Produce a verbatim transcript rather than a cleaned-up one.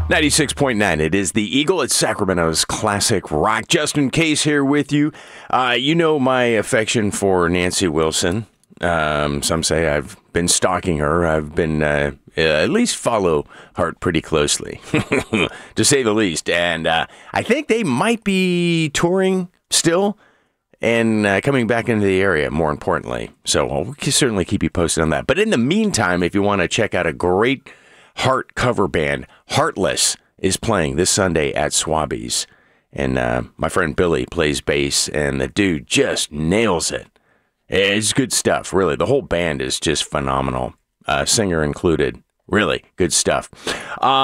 ninety-six point nine. It is the Eagle. It's Sacramento's classic rock. Justin Case here with you. Uh, you know my affection for Nancy Wilson. Um, some say I've been stalking her. I've been uh, uh, at least follow her pretty closely, to say the least. And uh, I think they might be touring still and uh, coming back into the area, more importantly. So we'll certainly keep you posted on that. But in the meantime, if you want to check out a great Heart cover band, Heartless, is playing this Sunday at Swabbies. And uh, my friend Billy plays bass, and the dude just nails it. It's good stuff, really. The whole band is just phenomenal, uh, singer included. Really good stuff. Uh,